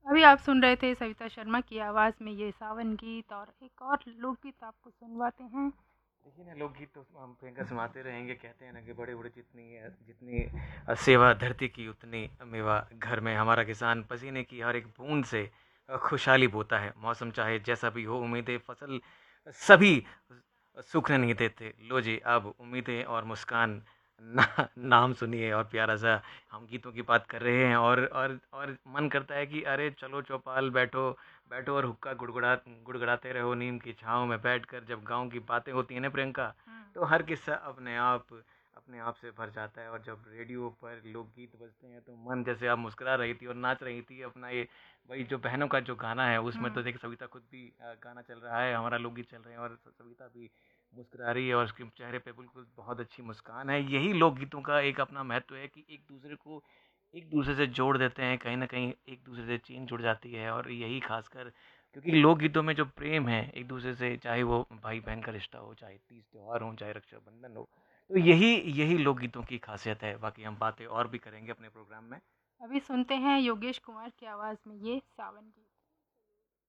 अभी आप सुन रहे थे सविता शर्मा की आवाज़ में ये सावन गीत, और एक और लोकगीत आपको सुनवाते हैं। देखिए ना, लोकगीत तो हम प्रियंका सुनाते रहेंगे। कहते हैं ना कि बड़े बड़े जितनी जितनी सेवा धरती की उतनी मेवा घर में। हमारा किसान पसीने की हर एक बूंद से खुशहाली बोता है। मौसम चाहे जैसा भी हो, उम्मीदें फसल सभी सुख नहीं देते। लो जी, अब उम्मीदें और मुस्कान नाम सुनिए। और प्यारा सा हम गीतों की बात कर रहे हैं, और मन करता है कि अरे चलो चौपाल बैठो, बैठो और हुक्का गुड़गुड़ाते रहो नीम की छाँव में बैठकर। जब गाँव की बातें होती हैं ना प्रियंका, हुँ। तो हर किस्सा अपने आप से भर जाता है। और जब रेडियो पर लोकगीत बजते हैं तो मन, जैसे आप मुस्कुरा रही थी और नाच रही थी अपना ये वही जो बहनों का जो गाना है, उसमें तो हुँ। देखिए सविता खुद भी गाना चल रहा है, हमारा लोकगीत चल रहे हैं, और सविता भी मुस्कुरा रही है और उसके चेहरे पे बिल्कुल बहुत अच्छी मुस्कान है। यही लोकगीतों का एक अपना महत्व है कि एक दूसरे से जोड़ देते हैं, कहीं ना कहीं एक दूसरे से चीन जुड़ जाती है। और यही खासकर क्योंकि लोकगीतों में जो प्रेम है एक दूसरे से, चाहे वो भाई बहन का रिश्ता हो, चाहे तीज त्योहार हो, चाहे रक्षाबंधन हो, तो यही यही लोकगीतों की खासियत है। बाकी हम बातें और भी करेंगे अपने प्रोग्राम में। अभी सुनते हैं योगेश कुमार की आवाज़ में ये सावन गीत।